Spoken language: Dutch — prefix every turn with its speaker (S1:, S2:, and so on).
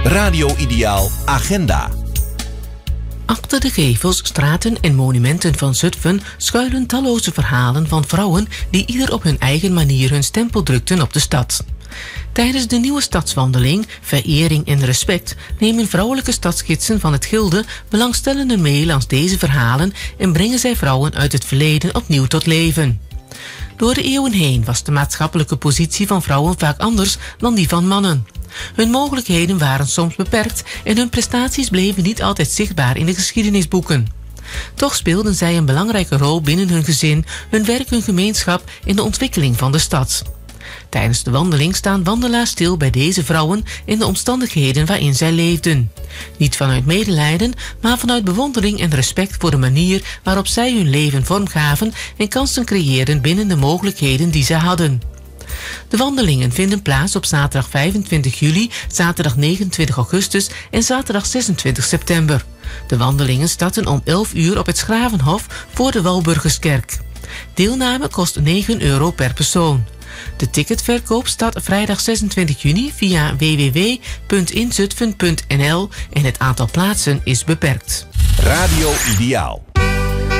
S1: Radio Ideaal Agenda.
S2: Achter de gevels, straten en monumenten van Zutphen schuilen talloze verhalen van vrouwen die ieder op hun eigen manier hun stempel drukten op de stad. Tijdens de nieuwe stadswandeling, Verering en Respect nemen vrouwelijke stadsgidsen van het Gilde belangstellenden mee langs deze verhalen en brengen zij vrouwen uit het verleden opnieuw tot leven. Door de eeuwen heen was de maatschappelijke positie van vrouwen vaak anders dan die van mannen. Hun mogelijkheden waren soms beperkt en hun prestaties bleven niet altijd zichtbaar in de geschiedenisboeken. Toch speelden zij een belangrijke rol binnen hun gezin, hun werk, hun gemeenschap en de ontwikkeling van de stad. Tijdens de wandeling staan wandelaars stil bij deze vrouwen en de omstandigheden waarin zij leefden. Niet vanuit medelijden, maar vanuit bewondering en respect voor de manier waarop zij hun leven vormgaven en kansen creëerden binnen de mogelijkheden die zij hadden. De wandelingen vinden plaats op zaterdag 25 juli, zaterdag 29 augustus en zaterdag 26 september. De wandelingen starten om 11 uur op het Schravenhof voor de Walburgiskerk. Deelname kost €9 per persoon. De ticketverkoop start vrijdag 26 juni via www.inzutphen.nl en het aantal plaatsen is beperkt.
S1: Radio Ideaal.